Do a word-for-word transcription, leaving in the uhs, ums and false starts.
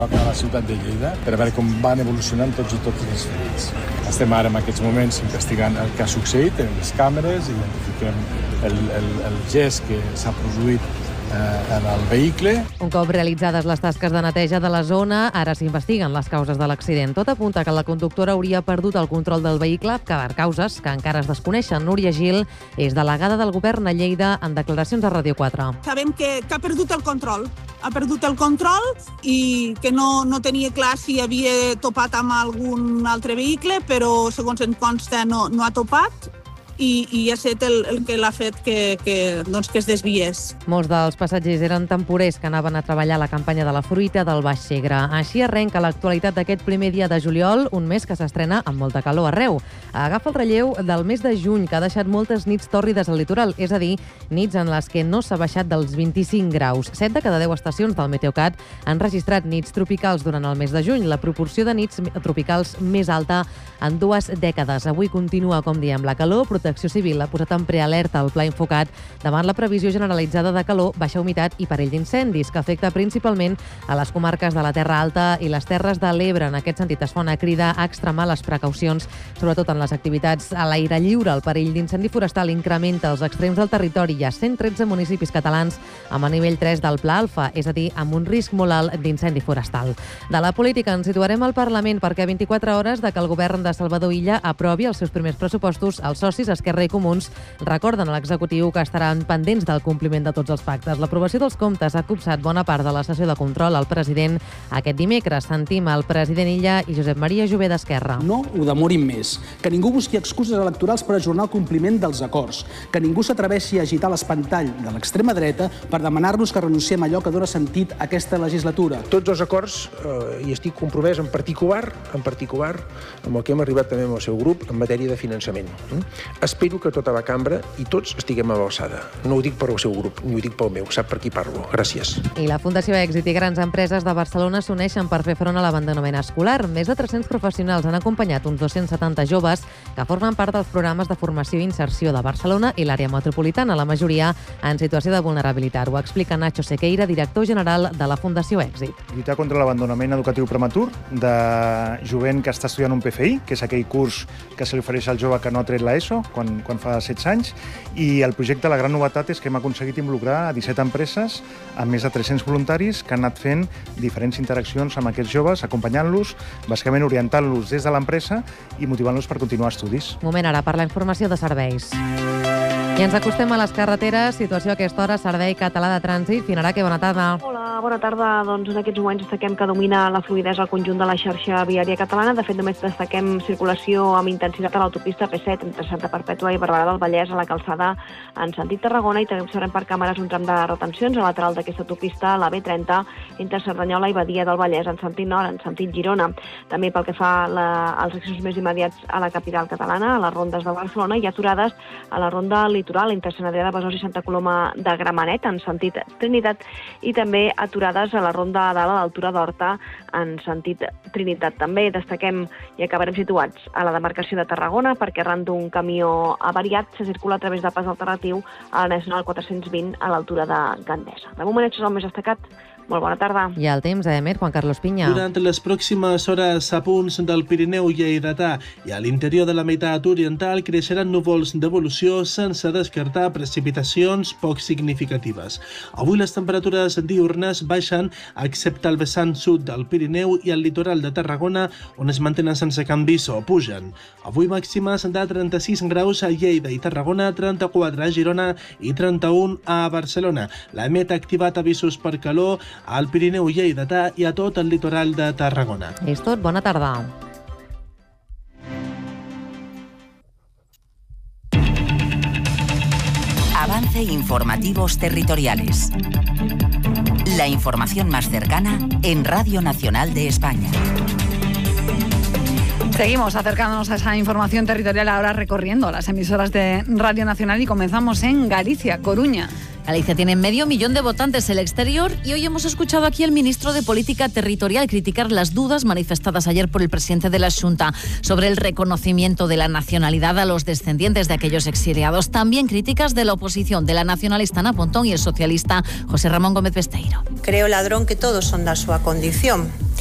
a la ciutat de Lleida per a veure com van evolucionant tots i tots els fets. Estem ara en aquests moments investigant el que ha succeït en les càmeres, identifiquem el, el, el gest que s'ha produït eh, en el vehicle. Un cop realitzades les tasques de neteja de la zona, ara s'investiguen les causes de l'accident. Tot apunta que la conductora hauria perdut el control del vehicle per causes que encara es desconeixen. Núria Gil és delegada del govern a Lleida en declaracions a Ràdio quatre. Sabem que, que ha perdut el control. Ha perdut el control i que no, no tenia clar si havia topat amb algun altre vehicle, però segons em consta no, no ha topat i, i ha estat el, el que l'ha fet que, que, doncs, que es desviés. Molts dels passatgers eren temporers que anaven a treballar a la campanya de la fruita del Baix Segre. Així arrenca l'actualitat d'aquest primer dia de juliol, un mes que s'estrena amb molta calor arreu. Agafa el relleu del mes de juny, que ha deixat moltes nits tòrrides al litoral, és a dir, nits en les que no s'ha baixat dels vint-i-cinc graus. Set de cada deu estacions del Meteocat han registrat nits tropicals durant el mes de juny, la proporció de nits tropicals més alta en dues dècades. Avui continua, com diem, la calor. Protecció Civil ha posat en prealerta el Pla Infocat davant la previsió generalitzada de calor, baixa humitat i perill d'incendis, que afecta principalment a les comarques de la Terra Alta i les Terres de l'Ebre. En aquest sentit, es fa una crida a extremar les precaucions, sobretot en les activitats a l'aire lliure. El perill d'incendi forestal incrementa els extrems del territori. Hi ha cent tretze municipis catalans amb el nivell tres del Pla Alfa, és a dir, amb un risc molt alt d'incendi forestal. De la política ens situarem al Parlament perquè a vint-i-quatre hores de que el govern de Salvador Illa aprovi els seus primers pressupostos, els socis Esquerra i Comuns recorden a l'executiu que estaran pendents del compliment de tots els pactes. L'aprovació dels comptes ha copsat bona part de la sessió de control al president aquest dimecres. Sentim el president Illa i Josep Maria Jové d'Esquerra. No ho demorin més. Que ningú busqui excuses electorals per ajornar el compliment dels acords. Que ningú s'atreveixi a agitar l'espantall de l'extrema dreta per demanar-nos que renunciem a allò que dona sentit a aquesta legislatura. Tots els acords, eh, i estic compromès en particular, en particular amb el que hem arribat també amb el seu grup en matèria de finançament. Espero que tota la cambra i tots estiguem a l'alçada. No ho dic per al seu grup, ni ho dic pel meu, sap per qui parlo. Gràcies. I la Fundació Èxit i grans empreses de Barcelona s'uneixen per fer front a l'abandonament escolar. Més de tres-cents professionals han acompanyat uns dos-cents setanta joves que formen part dels programes de formació i inserció de Barcelona i l'àrea metropolitana, la majoria en situació de vulnerabilitat. Ho explica Nacho Sequeira, director general de la Fundació Èxit. Lluitar contra l'abandonament educatiu prematur de jovent que està estudiant un P F I, que és aquell curs que se li ofereix al jove que no ha tret l'ESO, quan, quan fa setze anys, i el projecte, la gran novetat és que hem aconseguit involucrar a disset empreses amb més de tres-cents voluntaris que han anat fent diferents interaccions amb aquests joves, acompanyant-los, bàsicament orientant-los des de l'empresa i motivant-los per continuar estudis. Moment ara per la informació de serveis. I ens acostem a les carreteres. Situació a aquesta hora, Servei Català de Trànsit. Finaraque, bona tarda. Hola, bona tarda. Doncs en aquests moments destaquem que domina la fluïdesa al conjunt de la xarxa viària catalana. De fet, només destaquem circulació amb intensitat a l'autopista P set entre Santa Perpètua i Barberà del Vallès a la calçada en sentit Tarragona, i també observem per càmeres un tram de retencions a lateral d'aquesta autopista, la B trenta, entre Cerdanyola i Badia del Vallès en sentit nord, en sentit Girona. També pel que fa la, als accessos més immediats a la capital catalana, a les rondes de Barcelona, hi ha aturades a la ronda litoral entre Sant Adrià de Besòs i Santa Coloma de Gramenet en sentit Trinitat, i també aturades a la ronda a dalt a l'altura d'Horta en sentit Trinitat. També destaquem i acabarem situats a la demarcació de Tarragona perquè arran d'un camió avariat se circula a través de pas alternatiu a la Nacional quatre-cents vint a l'altura de Gandesa. De moment, això és el més destacat. Molt bona tarda. I el temps, a Emer, Juan Carlos Piña. Durant les pròximes hores a punts del Pirineu lleidatà i a l'interior de la meitat oriental creixeran núvols d'evolució sense descartar precipitacions poc significatives. Avui les temperatures diurnes baixen excepte al vessant sud del Pirineu i al litoral de Tarragona, on es mantenen sense canvis o pugen. Avui màximes de trenta-sis graus a Lleida i Tarragona, trenta-quatre a Girona i trenta-un a Barcelona. La E M E T ha activat avisos per calor al Pirineu lleidatà i a tot el litoral de Tarragona. És tot, bona tarda. Avance Informativos Territoriales. La información más cercana en Radio Nacional de España. Seguimos acercándonos a esa información territorial, ahora recorriendo las emisoras de Radio Nacional, y comenzamos en Galicia, Coruña. Galicia tiene medio millón de votantes en el exterior y hoy hemos escuchado aquí al ministro de Política Territorial criticar las dudas manifestadas ayer por el presidente de la Xunta sobre el reconocimiento de la nacionalidad a los descendientes de aquellos exiliados. También críticas de la oposición, de la nacionalista Ana Pontón y el socialista José Ramón Gómez Besteiro. Creo, ladrón, que todos son da súa condición.